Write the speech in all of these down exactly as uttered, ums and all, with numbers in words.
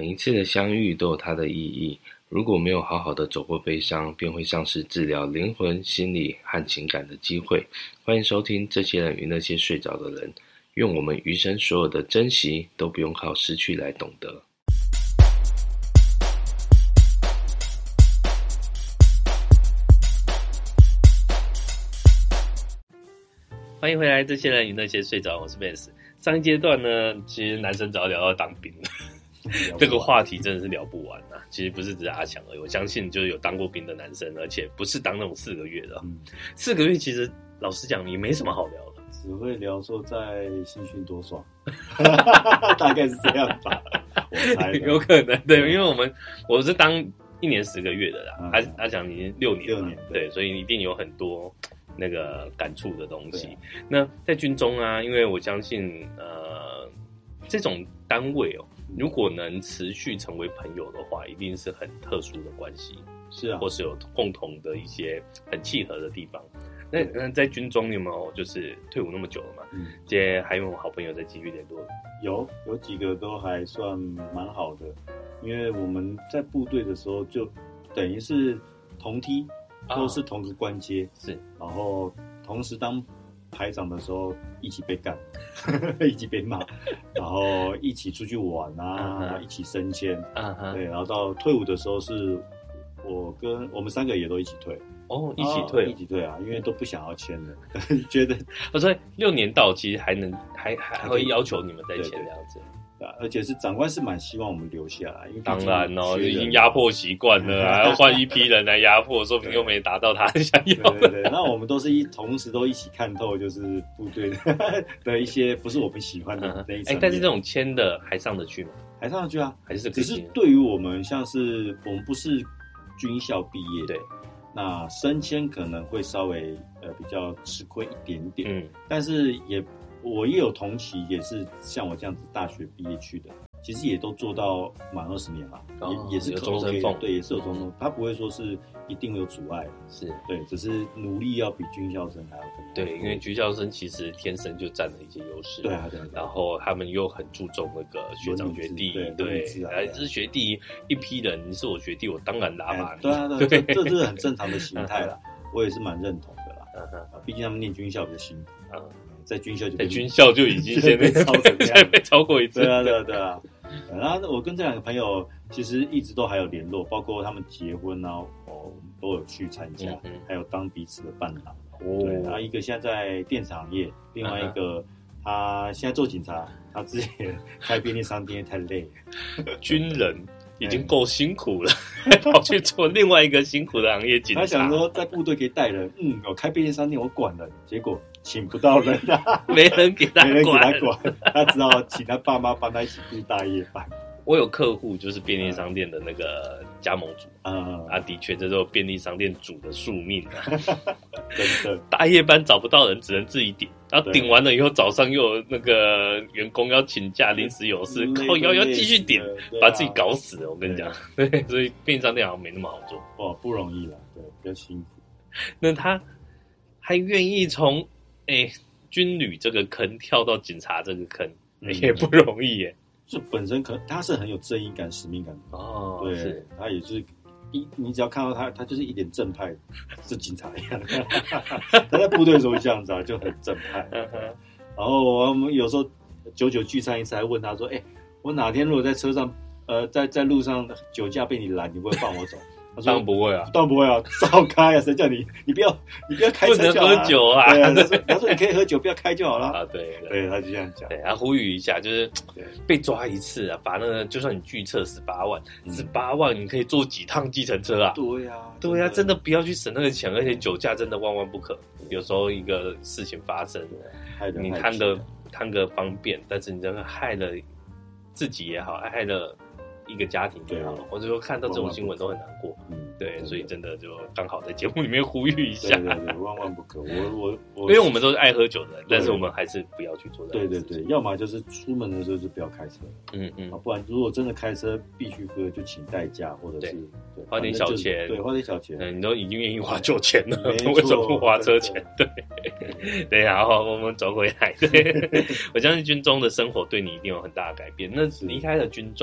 每一次的相遇都有它的意义，如果没有好好的走过悲伤，便会丧失治疗灵魂、心理和情感的机会。欢迎收听这些人与那些睡着的人，愿我们余生所有的珍惜都不用靠失去来懂得。欢迎回来，这些人与那些睡着，我是 Vance。上一阶段呢，其实男生只要聊到当兵了，这个话题真的是聊不完啊。其实不是只是阿强而已，我相信就是有当过兵的男生，而且不是当那种四个月的。嗯、四个月其实老实讲也没什么好聊的， 只会聊说在新训多爽，大概是这样吧。我猜有可能对，因为我们我是当一年十个月的啦，嗯、阿阿强已经六年了， 六年对, 对，所以一定有很多那个感触的东西。那在军中啊，因为我相信呃这种单位哦，如果能持续成为朋友的话，一定是很特殊的关系， 是啊， 或是有共同的一些很契合的地方。那那在军中你有没有就是退伍那么久了嘛？嗯，这还有好朋友在继续联络？ 有有几个都还算蛮好的，因为我们在部队的时候就等于是同梯。都是同个官阶， 是， 然后同时当排长的时候一起被干，一起被骂，然后一起出去玩啊， uh-huh. 一起升迁， uh-huh. 对，然后到退伍的时候是我跟我们三个也都一起退， 哦，一起退， 一起退啊，因为都不想要签了，觉得， 所以六年到其实还能还还会要求你们再签这样子。 而且是长官是蛮希望我们留下来，因为当然哦，已经压迫习惯了，还要换一批人来压迫，说不定又没达到他想要的。 对对对，那我们都是一同时都一起看透，就是部队的的一些不是我们喜欢的那一层。哎、 嗯，但是这种签的还上得去吗？ 还上得去啊， 还是只是对于我们，像是我们不是军校毕业， 对， 那升迁可能会稍微呃比较吃亏一点点，嗯，但是也我也有同期，也是像我这样子大学毕业去的。其实也都做到满二十年了，哦、也也是终身俸， 对，也是有终身俸。他不会说是一定有阻碍， 是对，只是努力要比军校生还要更对，因为军校生其实天生就占了一些优势， 对啊，对啊， 然后他们又很注重那个学长学弟，对，对，哎、啊，这是学弟一批人，你是我学弟，我当然拉拔你， 对啊，对，这这是很正常的形态啦，我也是蛮认同的啦，啊，毕竟他们念军校比较辛苦，啊，在军校就在军校就已经先被超成这样，被超过一次， 对啊，对啊，对啊。然后我跟这两个朋友其实一直都还有联络，包括他们结婚啊，哦，都有去参加，嗯、还有当彼此的伴郎。哦，对，然后一个现在在电子行业，另外一个、嗯、他现在做警察，他之前开便利商店太累了。 军人已经够辛苦了，还跑去做另外一个辛苦的行业，警察。 他想说在部队可以带人，嗯，我开便利商店我管了，结果请不到人啊， 没人给他管， 没人给他管，他只好请他爸妈帮他一起顾大夜班。 我有客户就是便利商店的那个加盟主，嗯，啊，的确这是便利商店主的宿命啊， 真的， 大夜班找不到人，只能自己顶，然后顶完了以后，早上又有那个员工要请假，临时有事，靠腰要继续顶，把自己搞死了。我跟你讲，对，对，所以便利商店好像没那么好做， 哇，不容易啦，对，比较辛苦。 那他还愿意从哎、欸、军旅这个坑跳到警察这个坑，嗯、也不容易耶。 就本身可他是很有正义感、使命感的哦，对，是他也就是一，你只要看到他，他就是一点正派，是警察一样。他在部队的时候这样子啊，就很正派。然后我们有时候久久聚餐一次，还问他说：“哎、欸，我哪天如果在车上，呃，在在路上酒驾被你拦，你会不会放我走？”他说：“ 当然不会啊， 当然不会啊，少开啊，谁叫你你不要你不要开车就好、啊， 不能喝酒啊。 对啊”他说：“他说你可以喝酒，不要开就好了。” 啊，对 对, 对，他就这样讲。 对，他呼吁一下，就是被抓一次啊，把那个就算你拒测十八万，十八万你可以坐几趟计程车啊？ 对呀、啊， 对呀、啊，真的不要去省那个钱，而且酒驾真的万万不可。有时候一个事情发生，你贪的贪个方便，但是你真的害了自己也好，害了一个家庭也好，或者说看到这种新闻都很难过。嗯，对，所以真的就刚好在节目里面呼吁一下， 对对对，万万不可。我我我， 因为我们都是爱喝酒的人，但是我们还是不要去做这样的事情。 对对对，要么就是出门的时候就不要开车，嗯嗯，不然如果真的开车必须喝，就请代驾或者是对花点小钱， 对，花点小钱。 嗯，你都已经愿意花酒钱了，为什么不花车钱？对对，然后我们走回来。对，我相信军中的生活对你一定有很大的改变。那离开了军中。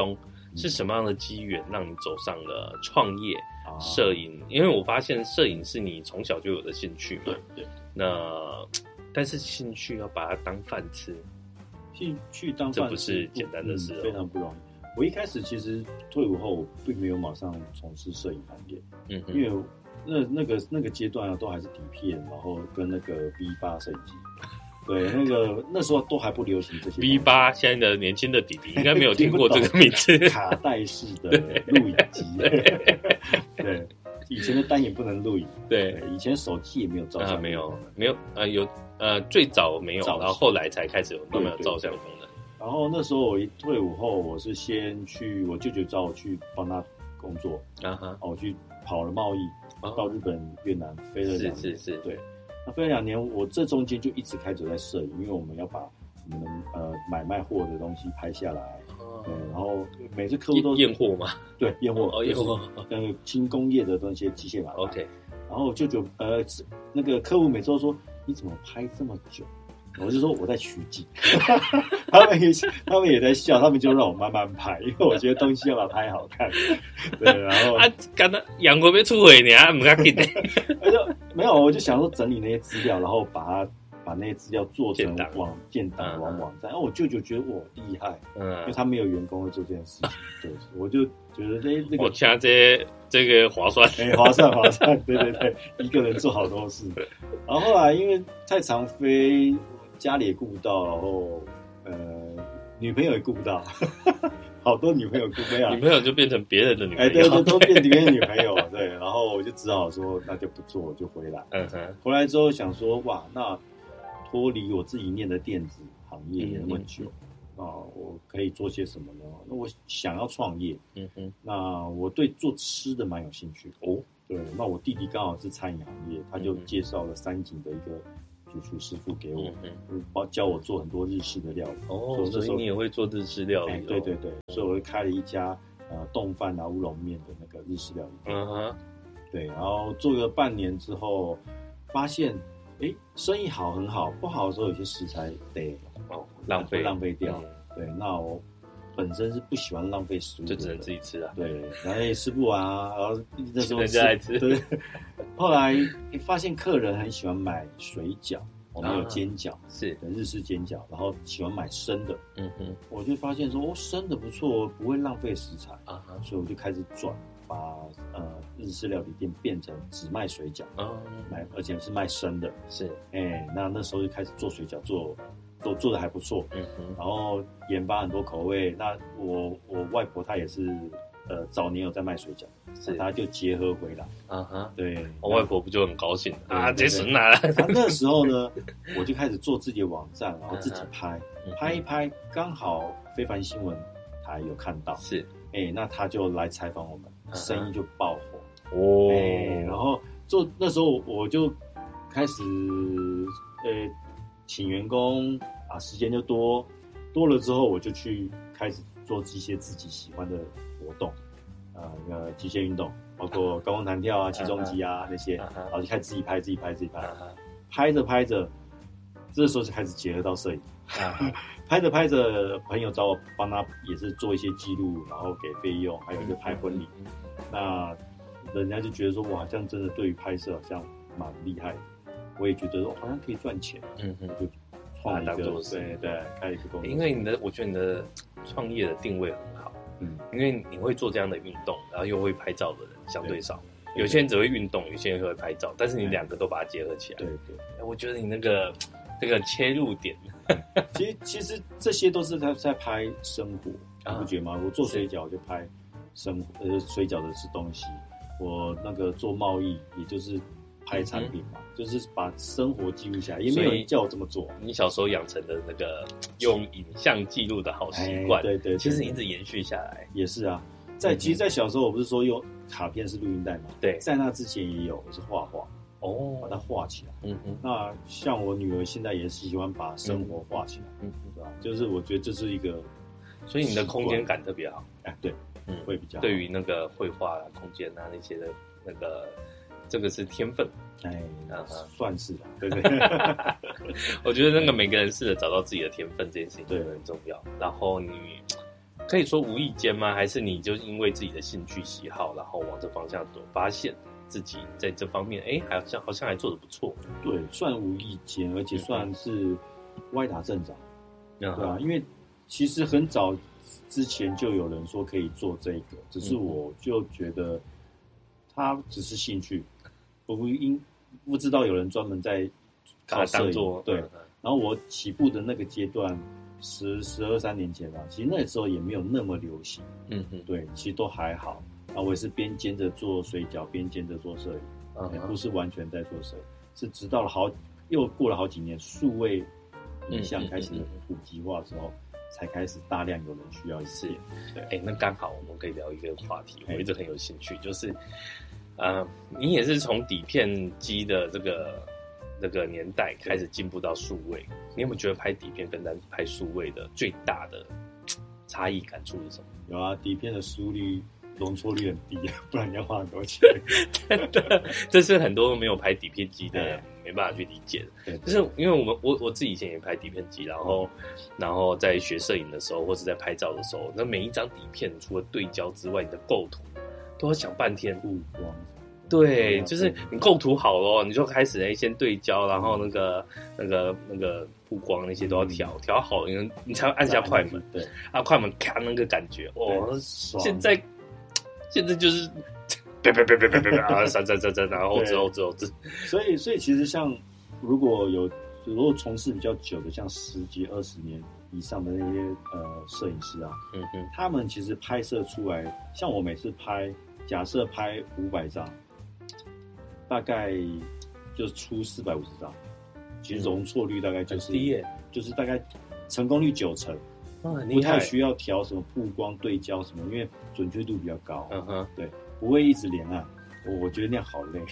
是什么样的机缘让你走上了创业、啊、摄影？因为我发现摄影是你从小就有的兴趣嘛。 对对。 那但是兴趣要把它当饭吃， 兴趣当饭吃， 这不是简单的事、哦嗯，非常不容易。我一开始其实退伍后，并没有马上从事摄影行业，嗯，因为那那个那个阶段啊，都还是底片，然后跟那个 V 八摄影机。对，那个那时候都还不流行这些。 V 八现在的年轻的弟弟应该没有听过这个名字。 卡带式的录影机。对，以前的单眼不能录影。 对， 以前手机也没有照相、 啊，没有，没有，呃，有，呃，最早没有，然后后来才开始有慢慢有照相功能。 然后那时候我一退伍后，我是先去我舅舅找我去帮他工作，啊哈，我去跑了贸易，啊、到日本、越南飞了两年， 是是是， 对。那飞了两年，我这中间就一直开始在摄影，因为我们要把我们呃买卖货的东西拍下来，哦、对，然后每次客户都验货嘛， 对，验货， 哦，验货， 那个轻工业的那些机械码 ，OK。 然后舅舅呃那个客户每次都说你怎么拍这么久？我就说我在取景，他们也他们也在笑，他们就让我慢慢拍，因为我觉得东西要把它拍好看。对，然后啊，刚刚养会不会出轨呢？啊，不要紧的。 我就没有，我就想说整理那些资料，然后把它把那些资料做成网建档、网网站。然后我舅舅觉得我厉害，嗯，因为他没有员工会做这件事情，对，我就觉得这那个我掐这这个划算， 哎、欸，划算划算，对对对，一个人做好多事。然后后来因为太常飞。家里也顾不到，然后呃，女朋友也顾不到，好多女朋友顾不到， 女朋友就变成别人的女朋友， 哎、欸，对对，都变别人的女朋友，对，然后我就只好说那就不做，我就回来。嗯哼，回来之后想说，哇，那脱离我自己念的电子行业也那么久，那、嗯嗯、我可以做些什么呢？那我想要创业，嗯哼，那我对做吃的蛮有兴趣哦。对，那我弟弟刚好是餐饮行业，他就介绍了三井的一个主厨师傅给我，嗯，嗯教我做很多日式的料理。 哦，所以你也会做日式料理、哦欸？对对对，所以我就开了一家呃冻饭啊、乌龙面的那个日式料理。嗯哼，对，然后做了半年之后，发现哎、欸，生意好很好，不好的时候有些食材得哦浪费浪费掉。嗯、对，那我本身是不喜欢浪费食物， 就只能自己吃啊。 对，然后也吃不完啊，然后那时候人家爱吃。 对，后来发现客人很喜欢买水饺，我们有煎饺，啊、是日式煎饺，然后喜欢买生的。嗯哼，我就发现说，哦，生的不错，不会浪费食材啊，所以我就开始转，把呃日式料理店变成只卖水饺，啊，卖而且是卖生的。是，哎、欸，那那时候就开始做水饺，做。都做的还不错，嗯哼，然后研发很多口味。那我我外婆她也是，呃，早年有在卖水饺，是，她就结合回来，啊哈，对， 我外婆不就很高兴啊？这神来了。 那那时候呢，我就开始做自己的网站，然后自己拍，嗯、拍一拍，刚好非凡新闻台有看到，是，哎、欸，那他就来采访我们，生意就爆火哦，哎、欸，然后做那时候我就开始，呃、欸。请员工啊，时间就多，多了之后我就去开始做一些自己喜欢的活动，啊，那个极限运动，包括高空弹跳啊、起重机啊那些，然后就开始自己拍、自己拍、自己拍，拍着拍着，这时候就开始结合到摄影，拍着拍着，朋友找我帮他也是做一些记录，然后给费用，还有就拍婚礼，那人家就觉得说，哇，这样真的对于拍摄好像蛮厉害的。我也觉得好像可以赚钱，嗯哼，就创一个，对对，开一个公司。 因为你的，我觉得你的创业的定位很好，嗯，因为你会做这样的运动，然后又会拍照的人相对少，有些人只会运动，有些人会拍照，但是你两个都把它结合起来， 对对。 我觉得你那个这个切入点， 其实其实这些都是他在拍生活，你不觉得吗？我做水饺就拍生活，呃，水饺的是东西，我那个做贸易，也就是拍产品嘛，嗯、就是把生活记录下来，也没有人叫我这么做。 你小时候养成的那个用影像记录的好习惯、哎，对 对, 对，其实一直延续下来。 也是啊，在、嗯、其实，在小时候我不是说用卡片是录音带嘛？对，在那之前也有，我是画画哦，把它画起来。嗯哼，那像我女儿现在也是喜欢把生活画起来，嗯哼，对吧？就是我觉得这是一个， 所以你的空间感特别好。 哎，对，嗯，会比较好对于那个绘画啊、空间啊那些的那个。这个是天分， 哎，啊、算是吧，对不对？ 我觉得那个每个人试着找到自己的天分这件事情对很重要。然后你可以说无意间吗？还是你就因为自己的兴趣喜好，然后往这方向走，发现自己在这方面，哎，好像好像还做得不错。 对，算无意间，而且算是歪打正着，嗯、对啊，因为其实很早之前就有人说可以做这个，只是我就觉得它只是兴趣，我不应不知道有人专门在把它当做对。然后我起步的那个阶段，十十二三年前吧，其实那时候也没有那么流行，嗯哼，对，其实都还好。然后我也是边兼着做水饺，边兼着做摄影，嗯，不是完全在做摄影，是直到了好又过了好几年，数位影像开始普及化之后，才开始大量有人需要一些。对， 哎，那刚好我们可以聊一个话题，我一直很有兴趣，就是，呃，你也是从底片机的这个。那个年代开始进步到数位，你有没有觉得拍底片跟拍数位的最大的差异感触是什么？ 有啊，底片的输率、容错率很低，不然你要花很多钱。 真的，这是很多没有拍底片机的人没办法去理解的。就是因为我们我我自己以前也拍底片机，然后然后在学摄影的时候，或是在拍照的时候，那每一张底片除了对焦之外，你的构图都要想半天。 布光。 对，就是你构图好了，你就开始哎先对焦，然后那个那个那个曝光那些都要调调好，你你才会按下快门。 对， 啊，快门咔那个感觉，哦，现在现在就是别别别别别别啊，闪闪闪闪，然后之后之后之， 所以所以其实像如果有如果从事比较久的，像十几二十年以上的那些呃摄影师啊，嗯嗯，他们其实拍摄出来，像我每次拍，假设拍五百张。大概就是出四百五十张，其实容错率大概就是低耶， 就是大概成功率九成，不太需要调什么曝光对焦什么，因为准确度比较高。嗯哼，对，不会一直连按，我我觉得那样好累。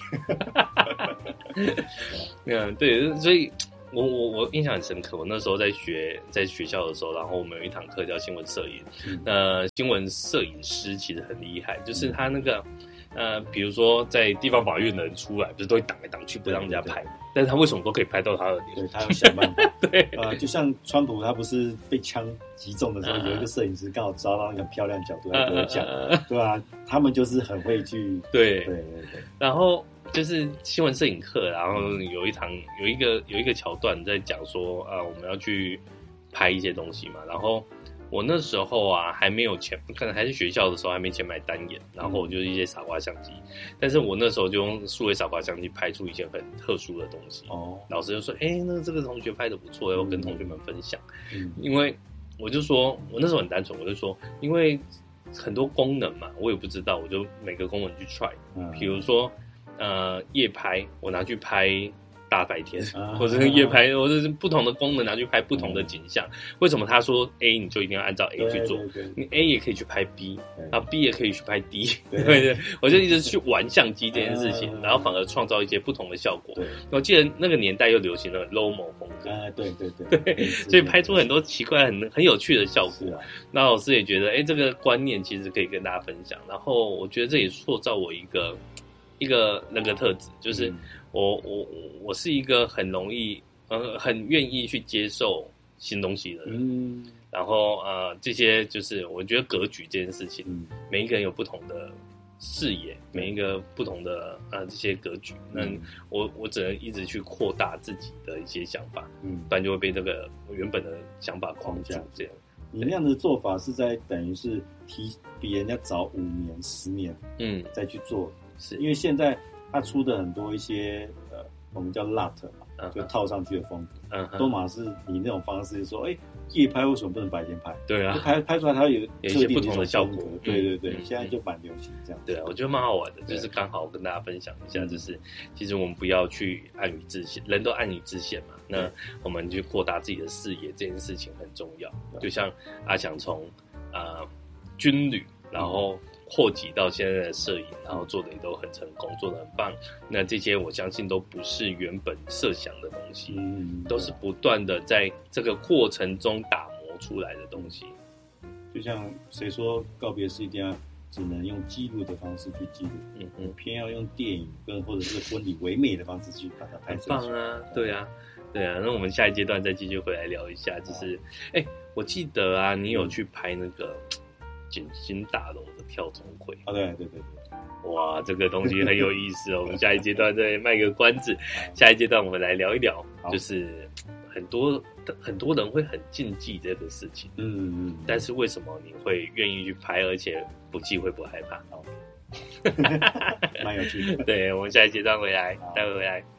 嗯，对，所以我我我印象很深刻，我那时候在学在学校的时候，然后我们有一堂课叫新闻摄影，嗯、呃，新闻摄影师其实很厉害，就是他那个。呃，比如说在地方法院的人出来，不是都会挡来挡去，不让人家拍，但是他为什么都可以拍到他的脸？ 对，他要想办法。 对， 呃，就像川普他不是被枪击中的时候，有一个摄影师刚好抓到那个漂亮角度来得奖，对吧？他们就是很会去， 对对对对。 然后就是新闻摄影课，然后有一堂有一个有一个桥段在讲说，啊、呃，我们要去拍一些东西嘛，然后。我那时候啊还没有钱，可能还是学校的时候还没钱买单眼，然后我就一些傻瓜相机，但是我那时候就用数位傻瓜相机拍出一些很特殊的东西。哦，老师就说：“哎、欸，那这个同学拍的不错，要跟同学们分享。”嗯，因为我就说，我那时候很单纯，我就说，因为很多功能嘛，我也不知道，我就每个功能去 try。嗯，比如说呃夜拍，我拿去拍。大白天，或者是夜拍，或者是不同的功能拿去拍不同的景象。为什么他说 A 你就一定要按照 A 去做？你 A 也可以去拍 B， 然后 B 也可以去拍 D， 对对。我就一直去玩相机这件事情，然后反而创造一些不同的效果。我记得那个年代又流行了 Lomo 风格， 啊，对对对， 对，所以拍出很多奇怪、很很有趣的效果。那老师也觉得，哎，这个观念其实可以跟大家分享。然后我觉得这也塑造我一个一个那个特质，就是。我我我是一个很容易呃很愿意去接受新东西的人，嗯，然后呃这些就是我觉得格局这件事情，嗯，每一个人有不同的视野，每一个不同的呃这些格局，那我我只能一直去扩大自己的一些想法，嗯，不然就会被这个原本的想法框架这样。 你那样的做法是在等于是提比人家早五年、十年，嗯，再去做， 是因为现在。他出的很多一些呃，我们叫 L U T 嘛，嗯、就套上去的风格，嗯，都嘛是你那种方式说，哎、欸，夜拍为什么不能白天拍？ 对啊， 拍拍出来它有有一些不同的效果。 对对对，嗯、现在就蛮流行这样。 对啊，我觉得蛮好玩的，就是刚好跟大家分享一下，就是其实我们不要去安于自限，人都安于自限嘛，那我们去扩大自己的视野，这件事情很重要。就像阿翔从呃军旅，然后。扩及到现在的摄影，然后做的也都很成功，做的很棒。那这些我相信都不是原本设想的东西，嗯，都是不断的在这个过程中打磨出来的东西。 就像谁说告别式一定要只能用记录的方式去记录，嗯嗯，偏要用电影跟或者是婚礼唯美的方式去把它拍摄。 很棒啊，对啊，对啊。那我们下一阶段再继续回来聊一下，就是，哎、欸，我记得啊，你有去拍那个。 景星大楼的跳钟馗。 啊，对对对对， 哇，这个东西很有意思哦。我们下一阶段再卖个关子，下一阶段我们来聊一聊，就是很多很多人会很禁忌这个事情，嗯嗯，但是为什么你会愿意去拍，而且不忌讳不害怕？ 蛮有趣的。 对，我们下一阶段回来，待会回来。